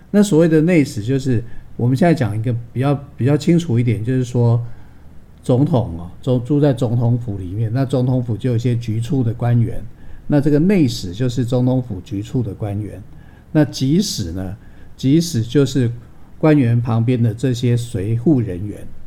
那所谓的内史就是我们现在讲一个比较清楚一点，就是说总统住在总统府里面，那总统府就有一些局处的官员，那这个内史就是总统府局处的官员。那给史呢？给史就是官员旁边的这些随护人员